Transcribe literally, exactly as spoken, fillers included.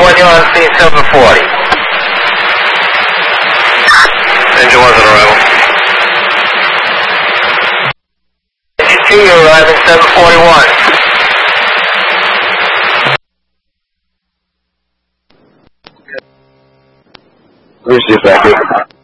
one, you're on scene seven forty. Engine one's on arrival. Engine two, you're arriving seven forty-one. Let me see if that good.